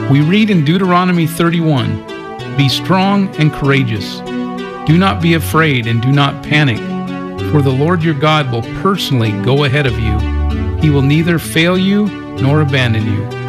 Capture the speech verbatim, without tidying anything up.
We read in Deuteronomy thirty-one, "Be strong and courageous. Do not be afraid and do not panic, for the Lord your God will personally go ahead of you. He will neither fail you nor abandon you."